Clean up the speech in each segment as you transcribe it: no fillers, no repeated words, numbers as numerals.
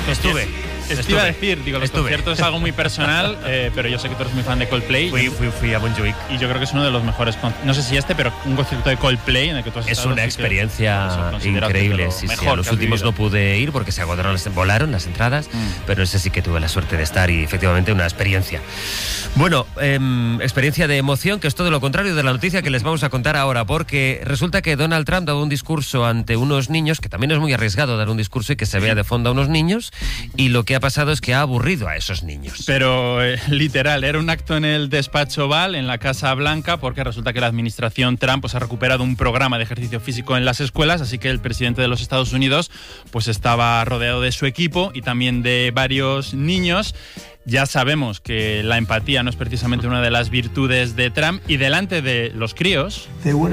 Estuve. Te iba a decir, los conciertos es algo muy personal, pero yo sé que tú eres muy fan de Coldplay. Fui a Montjuic. Y yo creo que es uno de los mejores, no sé si pero un concierto de Coldplay en el que tú has estado. Es una experiencia increíble. Sí, a los últimos no pude ir porque se agotaron, volaron las entradas, pero ese sí que tuve la suerte de estar y efectivamente una experiencia. Bueno, experiencia de emoción, que es todo lo contrario de la noticia que les vamos a contar ahora, porque resulta que Donald Trump daba un discurso ante unos niños, que también es muy arriesgado dar un discurso y que se vea de fondo a unos niños, y lo que ha pasado es que ha aburrido a esos niños. Pero literal, era un acto en el despacho Oval, en la Casa Blanca, porque resulta que la administración Trump ha recuperado un programa de ejercicio físico en las escuelas, así que el presidente de los Estados Unidos pues estaba rodeado de su equipo y también de varios niños. Ya sabemos que la empatía no es precisamente una de las virtudes de Trump, y delante de los críos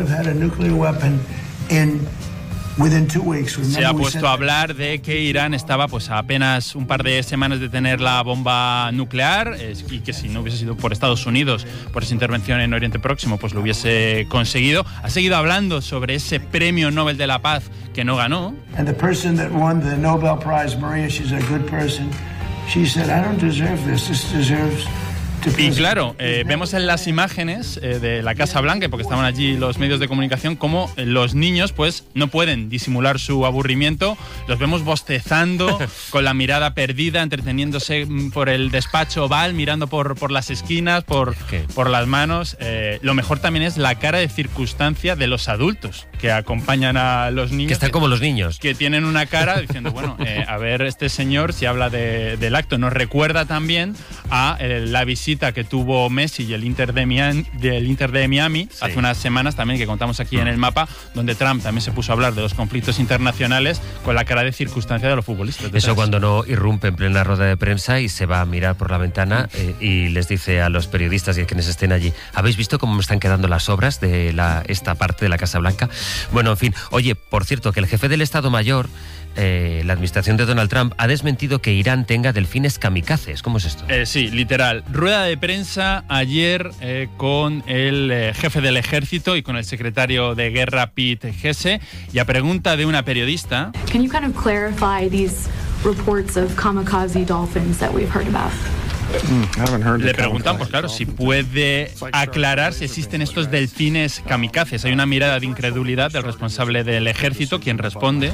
se ha puesto a hablar de que Irán estaba pues a apenas un par de semanas de tener la bomba nuclear, y que si no hubiese sido por Estados Unidos, por esa intervención en Oriente Próximo, pues lo hubiese conseguido. Ha seguido hablando sobre ese premio Nobel de la Paz que no ganó. And the person that won the Nobel Prize, Maria, she's a good person. She said, I don't deserve this. This deserves... Y claro, vemos en las imágenes de la Casa Blanca, porque estaban allí los medios de comunicación, cómo los niños pues no pueden disimular su aburrimiento. Los vemos bostezando, con la mirada perdida, entreteniéndose por el despacho Oval, mirando por las esquinas, por las manos. Lo mejor también es la cara de circunstancia de los adultos que acompañan a los niños. Que están como los niños. Que tienen una cara diciendo, bueno, a ver, este señor, si habla del acto, nos recuerda también a la visita que tuvo Messi y el Inter de Miami sí, hace unas semanas también, que contamos aquí en el mapa, donde Trump también se puso a hablar de los conflictos internacionales con la cara de circunstancia de los futbolistas. Eso cuando no irrumpe en plena rueda de prensa y se va a mirar por la ventana y les dice a los periodistas y a quienes estén allí, ¿habéis visto cómo me están quedando las obras de esta parte de la Casa Blanca? Bueno, en fin. Oye, por cierto, que el jefe del Estado Mayor, la administración de Donald Trump, ha desmentido que Irán tenga delfines kamikazes. ¿Cómo es esto? Sí, literal. Rueda de prensa ayer con el jefe del ejército y con el secretario de guerra, Pete Hegseth, y a pregunta de una periodista... Can you kind of clarify these reports of kamikaze dolphins that we've heard about? Le preguntan, pues claro, si puede aclarar si existen estos delfines kamikazes. Hay una mirada de incredulidad del responsable del ejército, quien responde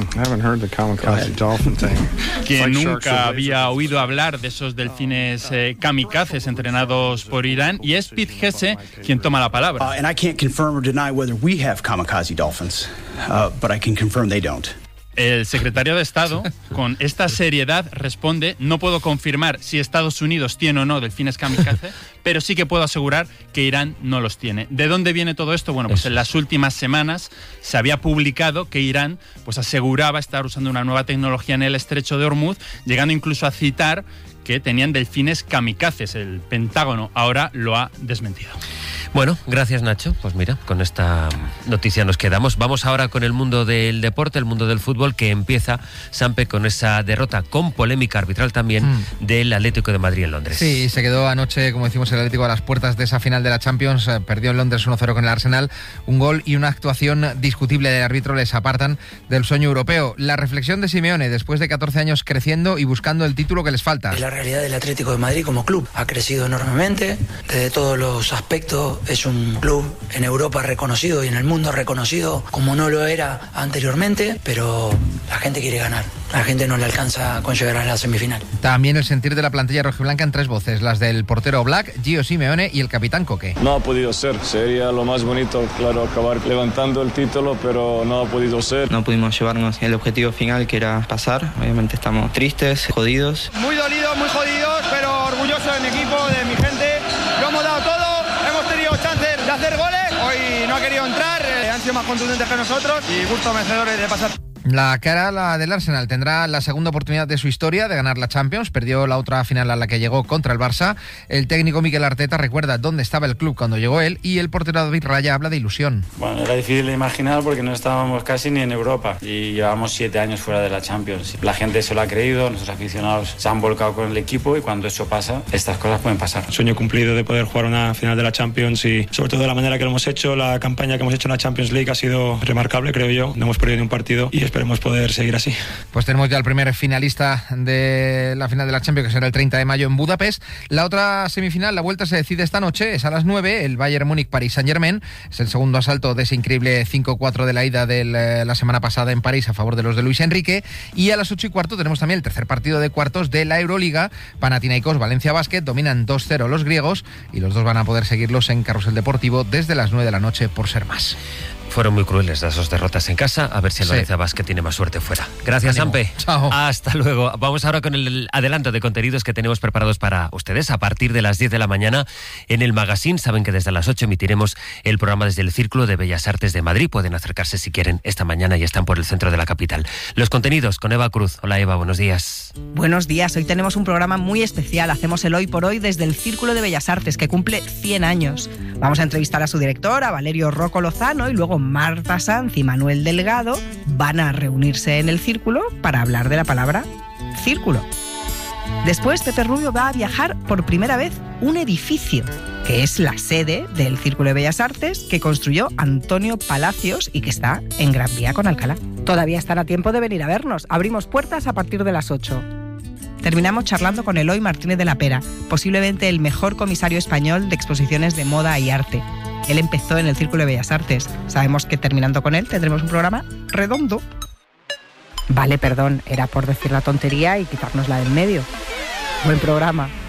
que nunca había oído hablar de esos delfines kamikazes entrenados por Irán, y es Pete Hegseth quien toma la palabra. And I can't confirm or deny whether we have kamikaze dolphins, but I can confirm they don't. El secretario de Estado, con esta seriedad, responde: no puedo confirmar si Estados Unidos tiene o no delfines kamikaze, pero sí que puedo asegurar que Irán no los tiene. ¿De dónde viene todo esto? Bueno, pues en las últimas semanas se había publicado que Irán pues aseguraba estar usando una nueva tecnología en el estrecho de Hormuz, llegando incluso a citar que tenían delfines kamikazes. El Pentágono ahora lo ha desmentido. Bueno, gracias, Nacho. Pues mira, con esta noticia nos quedamos. Vamos ahora con el mundo del deporte, el mundo del fútbol, que empieza, Sampe, con esa derrota con polémica arbitral también del Atlético de Madrid en Londres. Sí, se quedó anoche, como decimos, el Atlético a las puertas de esa final de la Champions. Perdió en Londres 1-0 con el Arsenal. Un gol y una actuación discutible del árbitro les apartan del sueño europeo. La reflexión de Simeone, después de 14 años creciendo y buscando el título que les falta. La realidad del Atlético de Madrid como club ha crecido enormemente, desde todos los aspectos. Es un club en Europa reconocido y en el mundo reconocido como no lo era anteriormente, pero la gente quiere ganar. La gente no le alcanza con llegar a la semifinal. También el sentir de la plantilla rojiblanca en tres voces, las del portero Oblak, Gio Simeone y el capitán Coque. No ha podido ser, sería lo más bonito, claro, acabar levantando el título, pero no ha podido ser. No pudimos llevarnos el objetivo final, que era pasar. Obviamente estamos tristes, jodidos. Muy dolidos, muy jodidos, pero orgulloso de mi equipo, de mi gente. Lo hemos dado todo, hemos tenido chances de hacer goles. Hoy no ha querido entrar, han sido más contundentes que nosotros y justo vencedores de pasar. La del Arsenal tendrá la segunda oportunidad de su historia de ganar la Champions. Perdió la otra final a la que llegó contra el Barça. El técnico Mikel Arteta recuerda dónde estaba el club cuando llegó él, y el portero David Raya habla de ilusión. Bueno, era difícil de imaginar porque no estábamos casi ni en Europa y llevamos 7 años fuera de la Champions. La gente se lo ha creído, nuestros aficionados se han volcado con el equipo, y cuando eso pasa, estas cosas pueden pasar. Sueño cumplido de poder jugar una final de la Champions, y sobre todo de la manera que lo hemos hecho. La campaña que hemos hecho en la Champions League ha sido remarcable, creo yo. No hemos perdido ni un partido y espero esperemos poder seguir así. Pues tenemos ya el primer finalista de la final de la Champions, que será el 30 de mayo en Budapest. La otra semifinal, la vuelta se decide esta noche, es a las 9, el Bayern Múnich-Paris Saint-Germain. Es el segundo asalto de ese increíble 5-4 de la ida de la semana pasada en París a favor de los de Luis Enrique. Y a las 8:15 tenemos también el tercer partido de cuartos de la Euroliga. Panathinaikos, Valencia Basket, dominan 2-0 los griegos y los dos van a poder seguirlos en Carrusel Deportivo desde las 9 de la noche por ser más. Fueron muy crueles las dos derrotas en casa. A ver si el Valencia Basket tiene más suerte fuera. Gracias, Sampe. Chao. Hasta luego. Vamos ahora con el adelanto de contenidos que tenemos preparados para ustedes a partir de las 10 de la mañana en el Magazine. Saben que desde las 8 emitiremos el programa desde el Círculo de Bellas Artes de Madrid. Pueden acercarse si quieren esta mañana y están por el centro de la capital. Los contenidos con Eva Cruz. Hola, Eva, buenos días. Buenos días. Hoy tenemos un programa muy especial. Hacemos el Hoy por Hoy desde el Círculo de Bellas Artes, que cumple 100 años. Vamos a entrevistar a su director, a Valerio Rocco Lozano, y luego Marta Sanz y Manuel Delgado van a reunirse en el Círculo para hablar de la palabra círculo. Después, Pepe Rubio va a viajar por primera vez un edificio, que es la sede del Círculo de Bellas Artes, que construyó Antonio Palacios y que está en Gran Vía con Alcalá. Todavía están a tiempo de venir a vernos. Abrimos puertas a partir de las 8. Terminamos charlando con Eloy Martínez de la Pera, posiblemente el mejor comisario español de exposiciones de moda y arte. Él empezó en el Círculo de Bellas Artes. Sabemos que terminando con él tendremos un programa redondo. Vale, perdón, era por decir la tontería y quitárnosla del medio. Buen programa.